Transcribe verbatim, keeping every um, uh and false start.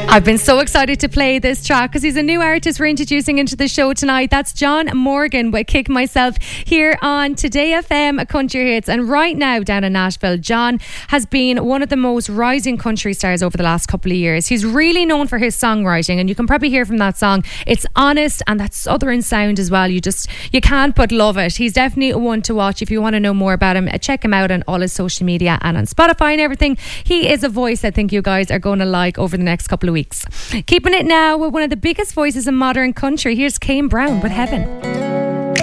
I've been so excited to play this track because he's a new artist we're introducing into the show tonight. That's John Morgan with Kick Myself here on Today F M Country Hits. And right now down in Nashville, John has been one of the most rising country stars over the last couple of years. He's really known for his songwriting, and you can probably hear from that song. It's honest and that southern sound as well. You just, you can't but love it. He's definitely one to watch. If you want to know more about him, check him out on all his social media and on Spotify and everything. He is a voice I think you guys are going to like over the next couple of weeks. Keeping it now with one of the biggest voices in modern country. Here's Kane Brown with Heaven.